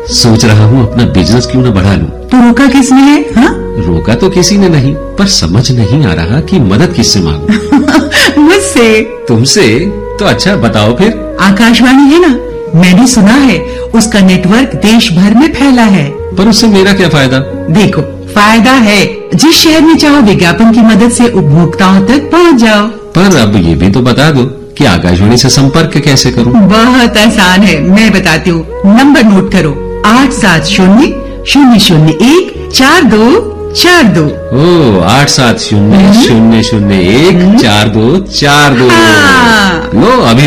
सोच रहा हूँ अपना बिजनेस क्यों न बढ़ा लूं। तो रोका किसने है? हाँ? रोका तो किसी ने नहीं, पर समझ नहीं आ रहा कि मदद किससे मांगूं। मुझसे। तुमसे? तो अच्छा बताओ फिर। आकाशवाणी है ना, मैंने सुना है उसका नेटवर्क देश भर में फैला है। पर उससे मेरा क्या फायदा? देखो, फायदा है, जिस शहर में चाहो विज्ञापन की मदद से उपभोक्ताओं तक पहुंच जाओ। पर अब ये भी तो बता दो कि आकाशवाणी से संपर्क कैसे करूं? बहुत आसान है, मैं बताती हूँ। नंबर नोट करो, 870-001-4242। ओ 870-001-4242। लो अभी